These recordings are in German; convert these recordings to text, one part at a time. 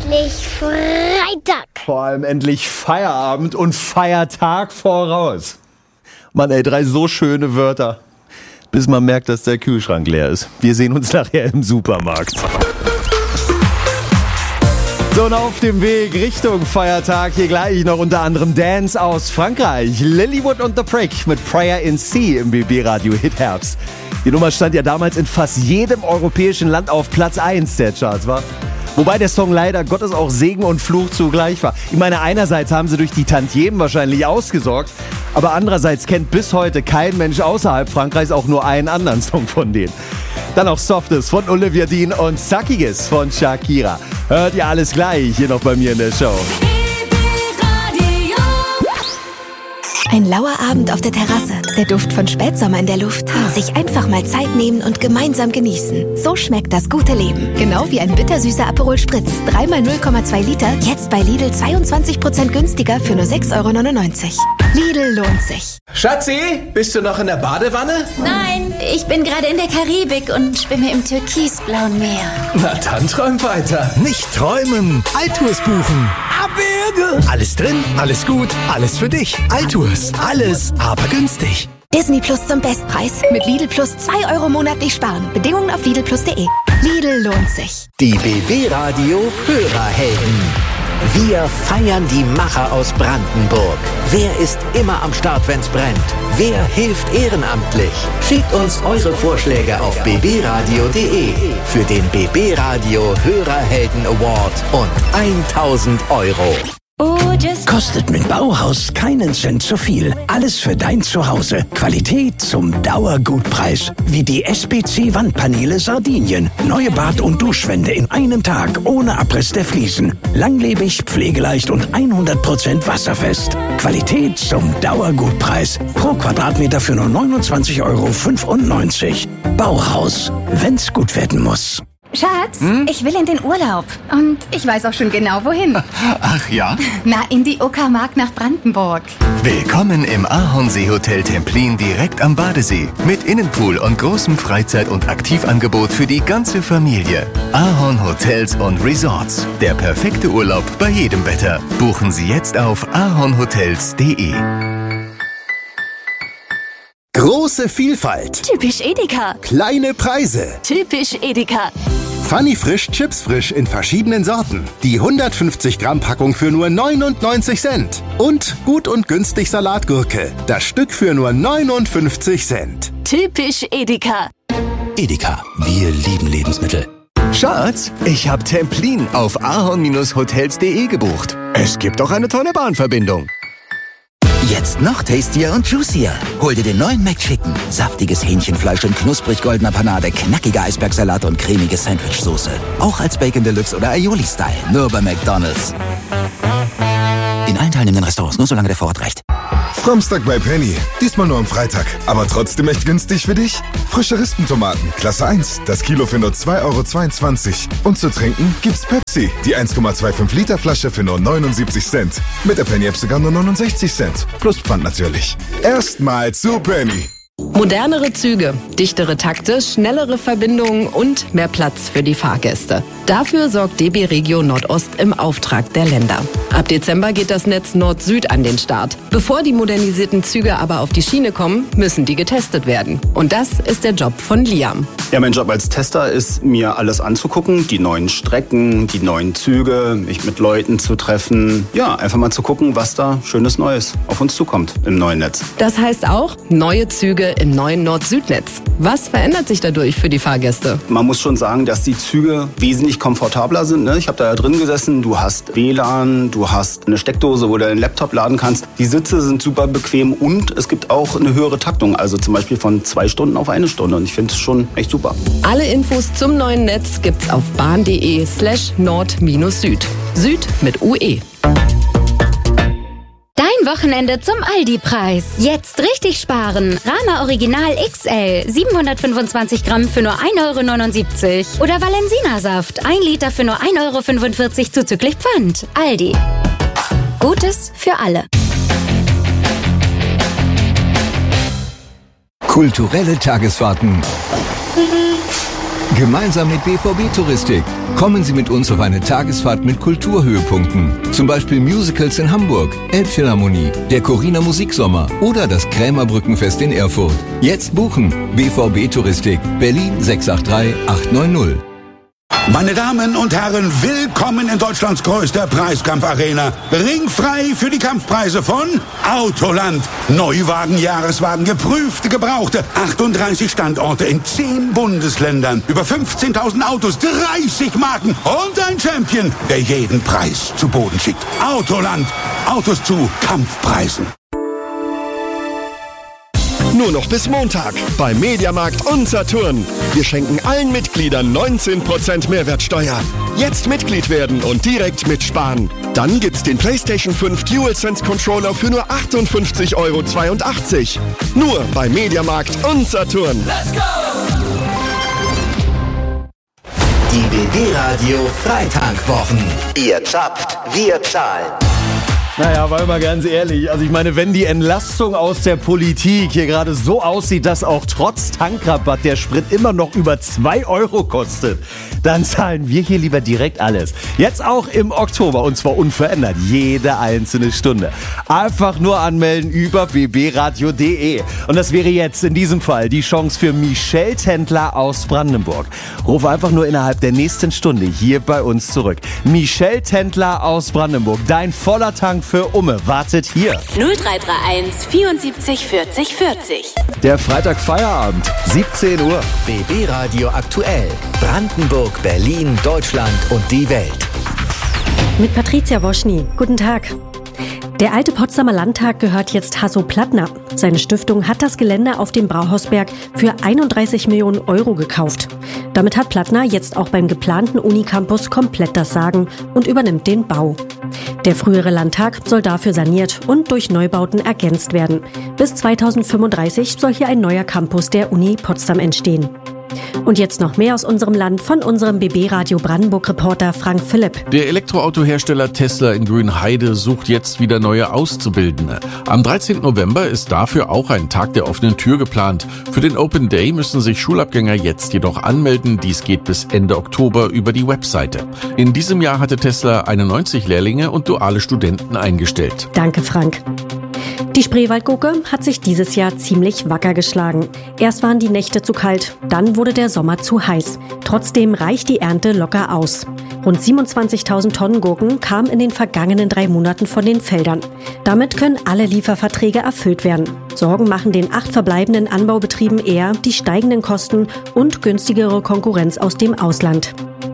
Endlich Freitag. Vor allem endlich Feierabend und Feiertag voraus. Mann, ey, 3 so schöne Wörter. Bis man merkt, dass der Kühlschrank leer ist. Wir sehen uns nachher im Supermarkt. So, und auf dem Weg Richtung Feiertag hier gleich noch unter anderem Dance aus Frankreich. Lilywood und The Prick mit Prayer in C im BB-Radio Hit Herbst. Die Nummer stand ja damals in fast jedem europäischen Land auf Platz 1 der Charts, war. Wobei der Song leider Gottes auch Segen und Fluch zugleich war. Ich meine, einerseits haben sie durch die Tantiemen wahrscheinlich ausgesorgt, aber andererseits kennt bis heute kein Mensch außerhalb Frankreichs auch nur einen anderen Song von denen. Dann auch Softes von Olivia Dean und Zackiges von Shakira. Hört ihr alles gleich hier noch bei mir in der Show. Ein lauer Abend auf der Terrasse, der Duft von Spätsommer in der Luft. Sich einfach mal Zeit nehmen und gemeinsam genießen. So schmeckt das gute Leben. Genau wie ein bittersüßer Aperol Spritz. 3x 0,2 Liter, jetzt bei Lidl 22% günstiger für nur 6,99 €. Lidl lohnt sich. Schatzi, bist du noch in der Badewanne? Nein, ich bin gerade in der Karibik und schwimme im türkisblauen Meer. Na dann träum weiter. Nicht träumen, Altours buchen. Abwürge. Alles drin, alles gut, alles für dich. Altours, alles, aber günstig. Disney Plus zum Bestpreis. Mit Lidl Plus 2 € monatlich sparen. Bedingungen auf lidlplus.de. Lidl lohnt sich. Die BB-Radio Hörerhelden. Wir feiern die Macher aus Brandenburg. Wer ist immer am Start, wenn's brennt? Wer hilft ehrenamtlich? Schickt uns eure Vorschläge auf bbradio.de für den BB-Radio Hörerhelden Award und 1.000 €. Kostet mit Bauhaus keinen Cent zu viel. Alles für dein Zuhause. Qualität zum Dauergutpreis. Wie die SPC-Wandpaneele Sardinien. Neue Bad- und Duschwände in einem Tag ohne Abriss der Fliesen. Langlebig, pflegeleicht und 100% wasserfest. Qualität zum Dauergutpreis. Pro Quadratmeter für nur 29,95 €. Bauhaus. Wenn's gut werden muss. Schatz, ich will in den Urlaub. Und ich weiß auch schon genau, wohin. Ach ja? Na, in die Uckermark nach Brandenburg. Willkommen im Ahornsee-Hotel Templin direkt am Badesee. Mit Innenpool und großem Freizeit- und Aktivangebot für die ganze Familie. Ahorn Hotels und Resorts. Der perfekte Urlaub bei jedem Wetter. Buchen Sie jetzt auf ahornhotels.de. Große Vielfalt. Typisch Edeka. Kleine Preise. Typisch Edeka. Funny Frisch Chips Frisch in verschiedenen Sorten. Die 150 Gramm Packung für nur 99 Cent. Und gut und günstig Salatgurke. Das Stück für nur 59 Cent. Typisch Edeka. Edeka, wir lieben Lebensmittel. Schatz, ich habe Templin auf ahorn-hotels.de gebucht. Es gibt auch eine tolle Bahnverbindung. Jetzt noch tastier und juicier. Hol dir den neuen McChicken. Saftiges Hähnchenfleisch in knusprig goldener Panade, knackiger Eisbergsalat und cremige Sandwichsoße. Auch als Bacon Deluxe oder Aioli-Style. Nur bei McDonald's. In allen teilnehmenden Restaurants, nur solange der Vorrat reicht. Samstag bei Penny. Diesmal nur am Freitag. Aber trotzdem echt günstig für dich. Frische Rispentomaten, Klasse 1. Das Kilo für nur 2,22 €. Und zu trinken gibt's Pepsi. Die 1,25 Liter Flasche für nur 79 Cent. Mit der Penny-App sogar nur 69 Cent. Plus Pfand natürlich. Erstmal zu Penny. Modernere Züge, dichtere Takte, schnellere Verbindungen und mehr Platz für die Fahrgäste. Dafür sorgt DB Regio Nordost im Auftrag der Länder. Ab Dezember geht das Netz Nord-Süd an den Start. Bevor die modernisierten Züge aber auf die Schiene kommen, müssen die getestet werden. Und das ist der Job von Liam. Ja, mein Job als Tester ist, mir alles anzugucken, die neuen Strecken, die neuen Züge, mich mit Leuten zu treffen. Ja, einfach mal zu gucken, was da schönes Neues auf uns zukommt im neuen Netz. Das heißt auch neue Züge im neuen Nord-Süd-Netz. Was verändert sich dadurch für die Fahrgäste? Man muss schon sagen, dass die Züge wesentlich komfortabler sind. Ne? Ich habe da ja drin gesessen, du hast WLAN, du hast eine Steckdose, wo du deinen Laptop laden kannst. Die Sitze sind super bequem und es gibt auch eine höhere Taktung, also zum Beispiel von 2 Stunden auf 1 Stunde. Und ich finde es schon echt super. Alle Infos zum neuen Netz gibt's auf bahn.de/nord-süd. Süd mit UE. Dein Wochenende zum Aldi-Preis. Jetzt richtig sparen. Rama Original XL 725 Gramm für nur 1,79 € oder Valensina-Saft 1 Liter für nur 1,45 € zuzüglich Pfand. Aldi. Gutes für alle. Kulturelle Tagesfahrten Gemeinsam mit BVB Touristik. Kommen Sie mit uns auf eine Tagesfahrt mit Kulturhöhepunkten. Zum Beispiel Musicals in Hamburg, Elbphilharmonie, der Coriner Musiksommer oder das Krämerbrückenfest in Erfurt. Jetzt buchen. BVB Touristik. Berlin 683 890. Meine Damen und Herren, willkommen in Deutschlands größter Preiskampfarena. Ringfrei für die Kampfpreise von Autoland. Neuwagen, Jahreswagen, geprüfte, gebrauchte. 38 Standorte in 10 Bundesländern. Über 15.000 Autos, 30 Marken und ein Champion, der jeden Preis zu Boden schickt. Autoland. Autos zu Kampfpreisen. Nur noch bis Montag bei Mediamarkt und Saturn. Wir schenken allen Mitgliedern 19% Mehrwertsteuer. Jetzt Mitglied werden und direkt mitsparen. Dann gibt's den PlayStation 5 DualSense Controller für nur 58,82 €. Nur bei Mediamarkt und Saturn. Let's go! Die BB Radio Freitankwochen. Ihr zapft, wir zahlen. Naja, weil mal ganz ehrlich, also ich meine, wenn die Entlastung aus der Politik hier gerade so aussieht, dass auch trotz Tankrabatt der Sprit immer noch über 2 € kostet, dann zahlen wir hier lieber direkt alles. Jetzt auch im Oktober und zwar unverändert, jede einzelne Stunde. Einfach nur anmelden über bbradio.de. Und das wäre jetzt in diesem Fall die Chance für Michelle Tendler aus Brandenburg. Ruf einfach nur innerhalb der nächsten Stunde hier bei uns zurück. Michelle Tendler aus Brandenburg, dein voller Tank für Umme wartet hier. 0331 74 40 40. Der Freitag Feierabend, 17 Uhr. BB Radio aktuell. Brandenburg, Berlin, Deutschland und die Welt. Mit Patricia Woschny. Guten Tag. Der alte Potsdamer Landtag gehört jetzt Hasso Plattner. Seine Stiftung hat das Gelände auf dem Brauhausberg für 31 Millionen € gekauft. Damit hat Plattner jetzt auch beim geplanten Unicampus komplett das Sagen und übernimmt den Bau. Der frühere Landtag soll dafür saniert und durch Neubauten ergänzt werden. Bis 2035 soll hier ein neuer Campus der Uni Potsdam entstehen. Und jetzt noch mehr aus unserem Land von unserem BB-Radio Brandenburg-Reporter Frank Philipp. Der Elektroautohersteller Tesla in Grünheide sucht jetzt wieder neue Auszubildende. Am 13. November ist dafür auch ein Tag der offenen Tür geplant. Für den Open Day müssen sich Schulabgänger jetzt jedoch anmelden. Dies geht bis Ende Oktober über die Webseite. In diesem Jahr hatte Tesla 91 Lehrlinge und duale Studenten eingestellt. Danke, Frank. Die Spreewaldgurke hat sich dieses Jahr ziemlich wacker geschlagen. Erst waren die Nächte zu kalt, dann wurde der Sommer zu heiß. Trotzdem reicht die Ernte locker aus. Rund 27.000 Tonnen Gurken kamen in den vergangenen 3 Monaten von den Feldern. Damit können alle Lieferverträge erfüllt werden. Sorgen machen den 8 verbleibenden Anbaubetrieben eher die steigenden Kosten und günstigere Konkurrenz aus dem Ausland.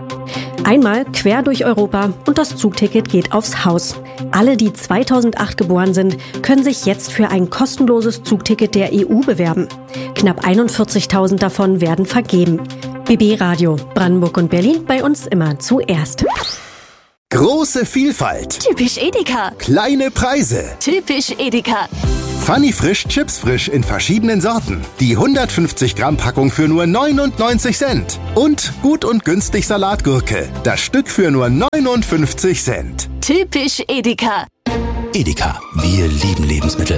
Einmal quer durch Europa und das Zugticket geht aufs Haus. Alle, die 2008 geboren sind, können sich jetzt für ein kostenloses Zugticket der EU bewerben. Knapp 41.000 davon werden vergeben. BB Radio, Brandenburg und Berlin, bei uns immer zuerst. Große Vielfalt. Typisch Edeka. Kleine Preise. Typisch Edeka. Funny Frisch, Chips frisch in verschiedenen Sorten. Die 150 Gramm Packung für nur 99 Cent. Und gut und günstig Salatgurke. Das Stück für nur 59 Cent. Typisch Edeka. Edeka, wir lieben Lebensmittel.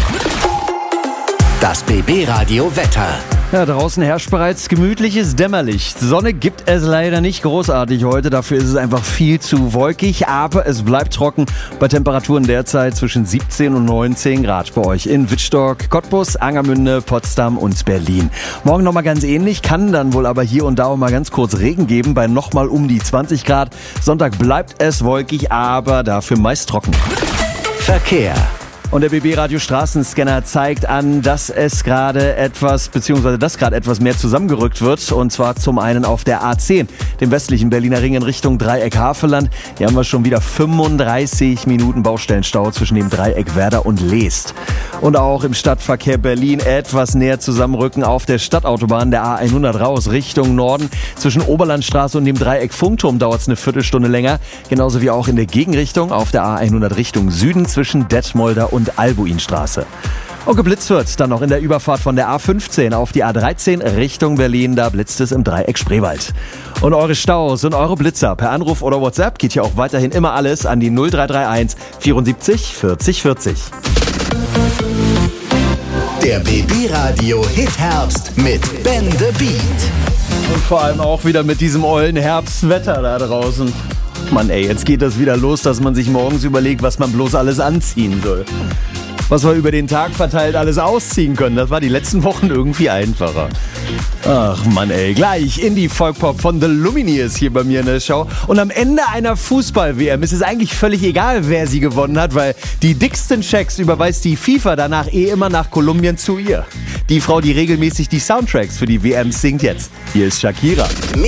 Das BB-Radio Wetter. Ja, draußen herrscht bereits gemütliches Dämmerlicht. Sonne gibt es leider nicht großartig heute, dafür ist es einfach viel zu wolkig, aber es bleibt trocken bei Temperaturen derzeit zwischen 17 und 19 Grad bei euch in Wittstock, Cottbus, Angermünde, Potsdam und Berlin. Morgen nochmal ganz ähnlich, kann dann wohl aber hier und da auch mal ganz kurz Regen geben, bei nochmal um die 20 Grad. Sonntag bleibt es wolkig, aber dafür meist trocken. Verkehr. Und der BB-Radio Straßenscanner zeigt an, dass es gerade etwas, beziehungsweise dass gerade etwas mehr zusammengerückt wird. Und zwar zum einen auf der A10, dem westlichen Berliner Ring in Richtung Dreieck Havelland. Hier haben wir schon wieder 35 Minuten Baustellenstau zwischen dem Dreieck Werder und Leest. Und auch im Stadtverkehr Berlin etwas näher zusammenrücken auf der Stadtautobahn der A100 raus Richtung Norden. Zwischen Oberlandstraße und dem Dreieck Funkturm dauert es eine Viertelstunde länger. Genauso wie auch in der Gegenrichtung auf der A100 Richtung Süden zwischen Detmolder und Albuinstraße. Und geblitzt wird dann noch in der Überfahrt von der A15 auf die A13 Richtung Berlin. Da blitzt es im Dreieck Spreewald. Und eure Staus und eure Blitzer per Anruf oder WhatsApp geht hier auch weiterhin immer alles an die 0331 74 40 40. Der BB Radio Hit Herbst mit Ben the Beat. Und vor allem auch wieder mit diesem ollen Herbstwetter da draußen. Mann ey, jetzt geht das wieder los, dass man sich morgens überlegt, was man bloß alles anziehen soll. Was wir über den Tag verteilt alles ausziehen können, das war die letzten Wochen irgendwie einfacher. Ach Mann ey, gleich Indie-Folk-Pop von The Lumineers hier bei mir in der Show. Und am Ende einer Fußball-WM ist es eigentlich völlig egal, wer sie gewonnen hat, weil die dicksten Schecks überweist die FIFA danach immer nach Kolumbien zu ihr. Die Frau, die regelmäßig die Soundtracks für die WM singt jetzt. Hier ist Shakira.